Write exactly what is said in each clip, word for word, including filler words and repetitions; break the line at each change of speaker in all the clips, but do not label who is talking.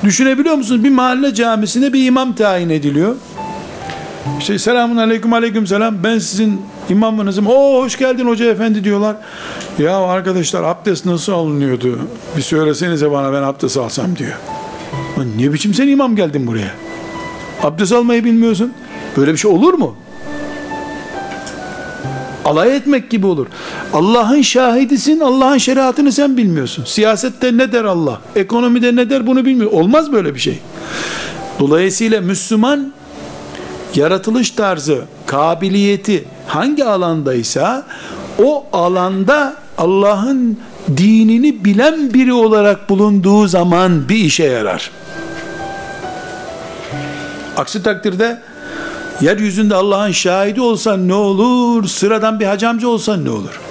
Düşünebiliyor musunuz? Bir mahalle camisinde bir imam tayin ediliyor. İşte selamun aleyküm, aleyküm selam, ben sizin imamınızım. Oo, hoş geldin hoca efendi diyorlar. Ya arkadaşlar, abdest nasıl alınıyordu? Bir söylesenize bana, ben abdest alsam diyor. Lan ne biçim sen imam geldin buraya? Abdest almayı bilmiyorsun. Böyle bir şey olur mu? Alay etmek gibi olur. Allah'ın şahidisin, Allah'ın şeriatını sen bilmiyorsun. Siyasette ne der Allah? Ekonomide ne der, bunu bilmiyor. Olmaz böyle bir şey. Dolayısıyla Müslüman, yaratılış tarzı, kabiliyeti hangi alandaysa o alanda Allah'ın dinini bilen biri olarak bulunduğu zaman bir işe yarar. Aksi takdirde yeryüzünde Allah'ın şahidi olsan ne olur? Sıradan bir hacı amca olsan ne olur?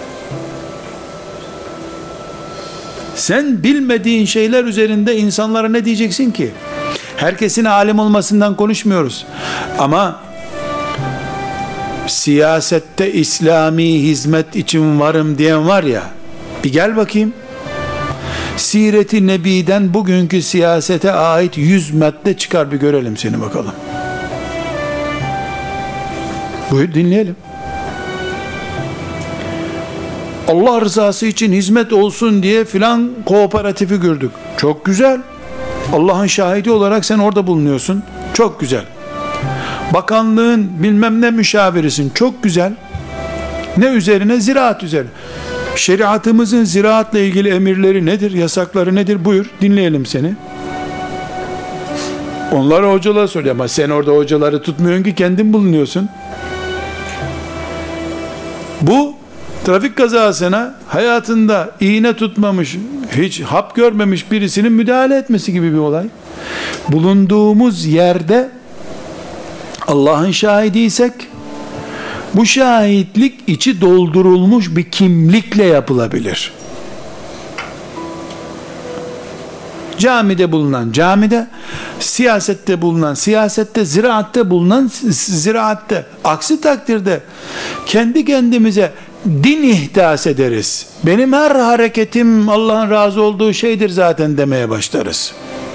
Sen bilmediğin şeyler üzerinde insanlara ne diyeceksin ki? Herkesin alim olmasından konuşmuyoruz. Ama siyasette İslami hizmet için varım diyen var ya, bir gel bakayım. Siret-i Nebi'den bugünkü siyasete ait yüz madde çıkar, bir görelim seni bakalım. Buyur dinleyelim. Allah rızası için hizmet olsun diye filan kooperatifi gördük. Çok güzel. Allah'ın şahidi olarak sen orada bulunuyorsun. Çok güzel. Bakanlığın bilmem ne müşavirisin. Çok güzel. Ne üzerine? Ziraat üzerine. Şeriatımızın ziraatla ilgili emirleri nedir? Yasakları nedir? Buyur dinleyelim seni. Onlara hocalar soruyor ama sen orada hocaları tutmuyorsun ki, kendin bulunuyorsun. Bu trafik kazasına hayatında iğne tutmamış, hiç hap görmemiş birisinin müdahale etmesi gibi bir olay. Bulunduğumuz yerde Allah'ın şahidiysek, bu şahitlik içi doldurulmuş bir kimlikle yapılabilir. Camide bulunan camide, siyasette bulunan siyasette, ziraatte bulunan ziraatte. Aksi takdirde kendi kendimize din ihdas ederiz. Benim her hareketim Allah'ın razı olduğu şeydir zaten demeye başlarız.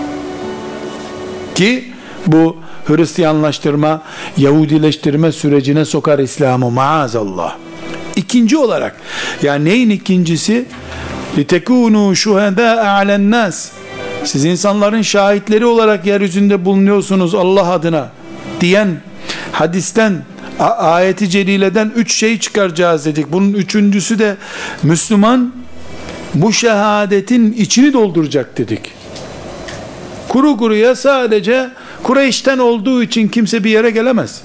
Ki bu Hristiyanlaştırma, Yahudileştirme sürecine sokar İslam'ı maazallah. İkinci olarak, yani neyin ikincisi? لِتَكُونُوا شُهَدَاءَ عَلَى النَّاسِ, siz insanların şahitleri olarak yeryüzünde bulunuyorsunuz Allah adına diyen hadisten, ayeti celileden üç şey çıkaracağız dedik. Bunun üçüncüsü de Müslüman bu şehadetin içini dolduracak dedik. Kuru kuruya sadece Kureyş'ten olduğu için kimse bir yere gelemez.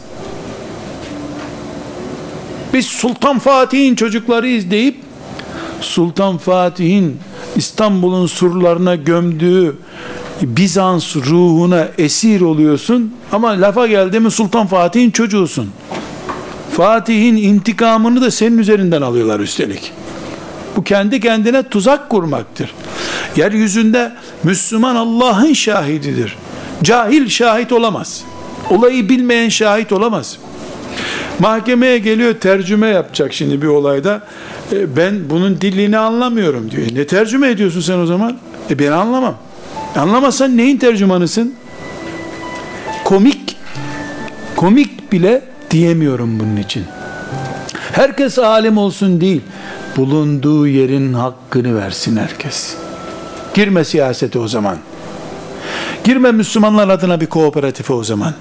Biz Sultan Fatih'in çocuklarıyız deyip Sultan Fatih'in İstanbul'un surlarına gömdüğü Bizans ruhuna esir oluyorsun ama lafa geldi mi Sultan Fatih'in çocuğusun. Fatih'in intikamını da senin üzerinden alıyorlar üstelik. Bu kendi kendine tuzak kurmaktır. Yeryüzünde Müslüman Allah'ın şahididir. Cahil şahit olamaz. Olayı bilmeyen şahit olamaz. Mahkemeye geliyor, tercüme yapacak şimdi bir olayda. E, ben bunun dilini anlamıyorum diyor. Ne tercüme ediyorsun sen o zaman? E ben anlamam. Anlamazsan neyin tercümanısın? Komik, komik bile diyemiyorum bunun için. Herkes alim olsun değil, bulunduğu yerin hakkını versin herkes. Girme siyasete o zaman. Girme Müslümanlar adına bir kooperatife o zaman.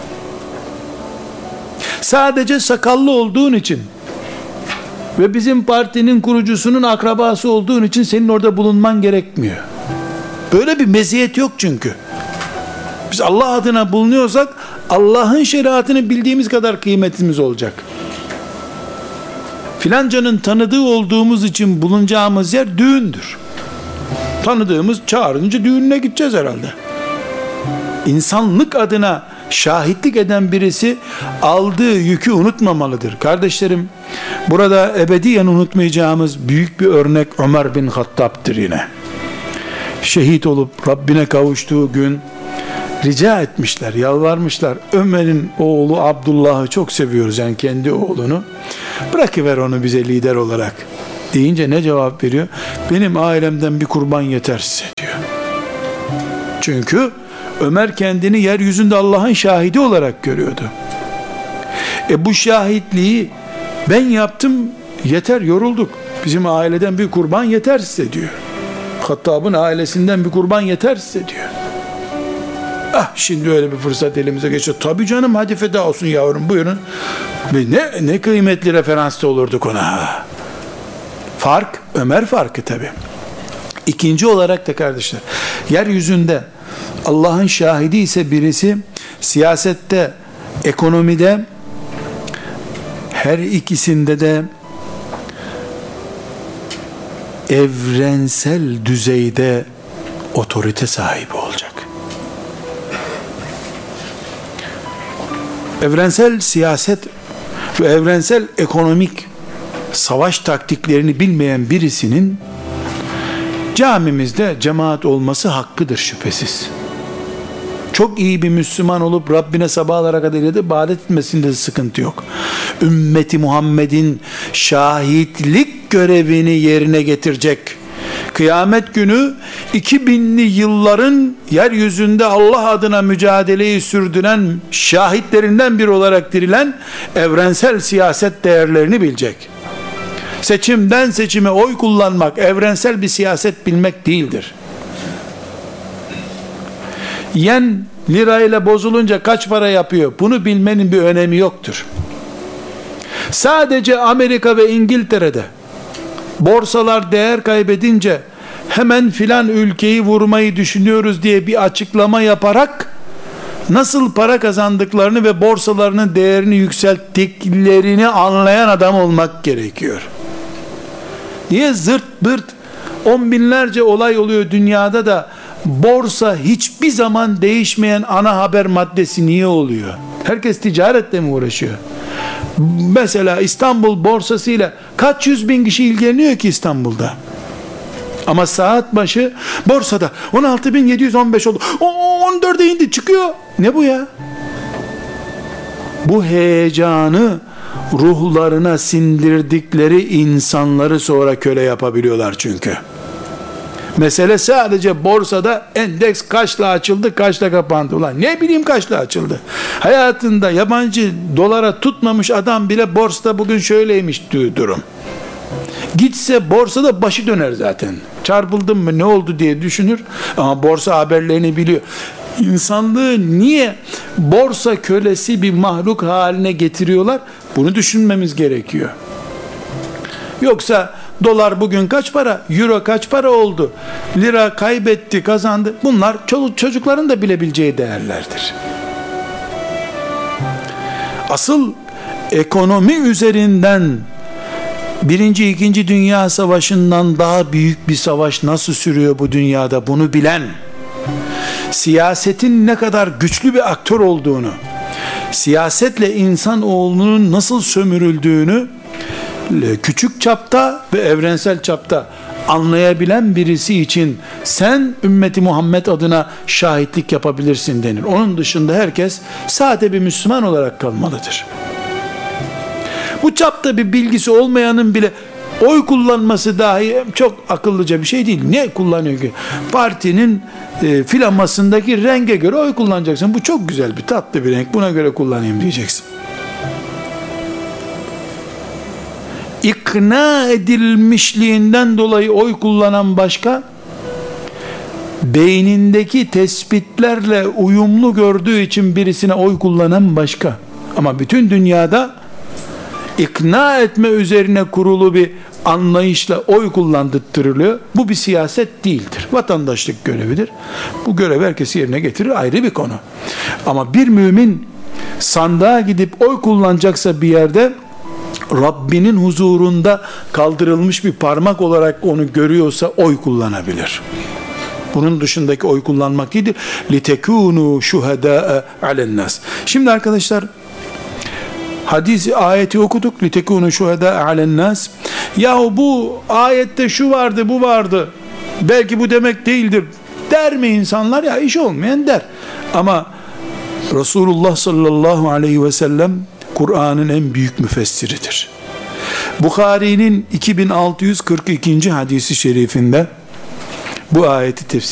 Sadece sakallı olduğun için ve bizim partinin kurucusunun akrabası olduğun için senin orada bulunman gerekmiyor. Böyle bir meziyet yok çünkü. Biz Allah adına bulunuyorsak Allah'ın şeriatını bildiğimiz kadar kıymetimiz olacak. Filancanın tanıdığı olduğumuz için bulunacağımız yer düğündür. Tanıdığımız çağırınca düğününe gideceğiz herhalde. İnsanlık adına şahitlik eden birisi aldığı yükü unutmamalıdır. Kardeşlerim, burada ebediyen unutmayacağımız büyük bir örnek Ömer bin Hattab'tır yine. Şehit olup Rabbine kavuştuğu gün rica etmişler, yalvarmışlar. Ömer'in oğlu Abdullah'ı çok seviyoruz, yani kendi oğlunu. Bırakıver onu bize lider olarak deyince ne cevap veriyor? Benim ailemden bir kurban yeter size diyor. Çünkü Ömer kendini yeryüzünde Allah'ın şahidi olarak görüyordu. E bu şahitliği ben yaptım, yeter, yorulduk. Bizim aileden bir kurban yeter size diyor. Hattab'ın ailesinden bir kurban yeter size diyor. Ah, şimdi öyle bir fırsat elimize geçiyor. Tabii canım, hadi feda olsun yavrum, buyurun. Ve ne, ne kıymetli referansta olurduk ona. Fark, Ömer farkı tabii. İkinci olarak da kardeşler, yeryüzünde Allah'ın şahidi ise birisi, siyasette, ekonomide, her ikisinde de evrensel düzeyde otorite sahibi olacak. Evrensel siyaset ve evrensel ekonomik savaş taktiklerini bilmeyen birisinin camimizde cemaat olması hakkıdır şüphesiz. Çok iyi bir Müslüman olup Rabbine sabahlara kadar ibadet etmesinde sıkıntı yok. Ümmeti Muhammed'in şahitlik görevini yerine getirecek, kıyamet günü iki binli yılların yeryüzünde Allah adına mücadeleyi sürdüren şahitlerinden biri olarak dirilen evrensel siyaset değerlerini bilecek. Seçimden seçime oy kullanmak evrensel bir siyaset bilmek değildir. Yen lirayla bozulunca kaç para yapıyor? Bunu bilmenin bir önemi yoktur. Sadece Amerika ve İngiltere'de borsalar değer kaybedince hemen filan ülkeyi vurmayı düşünüyoruz diye bir açıklama yaparak nasıl para kazandıklarını ve borsalarının değerini yükselttiklerini anlayan adam olmak gerekiyor. Niye zırt pırt on binlerce olay oluyor dünyada da borsa hiçbir zaman değişmeyen ana haber maddesi niye oluyor? Herkes ticaretle mi uğraşıyor? Mesela İstanbul borsasıyla kaç yüz bin kişi ilgileniyor ki İstanbul'da? Ama saat başı borsada on altı bin yedi yüz on beş oldu, on dörde indi, çıkıyor. Ne bu ya? Bu heyecanı ruhlarına sindirdikleri insanları sonra köle yapabiliyorlar çünkü. Mesele sadece borsada endeks kaçla açıldı, kaçla kapandı. Ulan ne bileyim kaçla açıldı. Hayatında yabancı dolara tutmamış adam bile borsada bugün şöyleymiş diyor durum. Gitse borsada başı döner zaten. Çarpıldım mı ne oldu diye düşünür. Ama borsa haberlerini biliyor. İnsanlığı niye borsa kölesi bir mahluk haline getiriyorlar? Bunu düşünmemiz gerekiyor. Yoksa dolar bugün kaç para? Euro kaç para oldu? Lira kaybetti, kazandı. Bunlar çoluk çocukların da bilebileceği değerlerdir. Asıl ekonomi üzerinden Birinci, İkinci Dünya Savaşı'ndan daha büyük bir savaş nasıl sürüyor bu dünyada, bunu bilen, siyasetin ne kadar güçlü bir aktör olduğunu, siyasetle insanoğlunun nasıl sömürüldüğünü küçük çapta ve evrensel çapta anlayabilen birisi için sen ümmeti Muhammed adına şahitlik yapabilirsin denir. Onun dışında herkes sade bir Müslüman olarak kalmalıdır. Bu çapta bir bilgisi olmayanın bile oy kullanması dahi çok akıllıca bir şey değil. Ne kullanıyor ki? Partinin e, filamasındaki renge göre oy kullanacaksın. Bu çok güzel bir tatlı bir renk, buna göre kullanayım diyeceksin. İkna edilmişliğinden dolayı oy kullanan başka, beynindeki tespitlerle uyumlu gördüğü için birisine oy kullanan başka. Ama bütün dünyada ikna etme üzerine kurulu bir anlayışla oy kullandırılıyor. Bu bir siyaset değildir. Vatandaşlık görevidir. Bu görev herkes yerine getirir, ayrı bir konu. Ama bir mümin sandığa gidip oy kullanacaksa bir yerde, Rabbinin huzurunda kaldırılmış bir parmak olarak onu görüyorsa oy kullanabilir. Bunun dışındaki oy kullanmak değildir. لِتَكُونُوا شُهَدَاءَ عَلَى النَّاسِ. Şimdi arkadaşlar, hadisi, ayeti okuduk. لِتَكُونُوا شُهَدَاءَ عَلَى النَّاسِ. Yahu bu ayette şu vardı, bu vardı, belki bu demek değildir der mi insanlar? Ya iş olmayan der. Ama Resulullah sallallahu aleyhi ve sellem Kur'an'ın en büyük müfessiridir. Bukhari'nin iki bin altı yüz kırk ikinci hadisi şerifinde bu ayeti tefsir